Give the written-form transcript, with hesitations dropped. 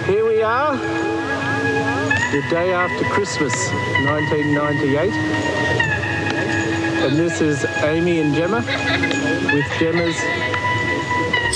Here we are, the day after Christmas, 1998. And this is Amy and Gemma with Gemma's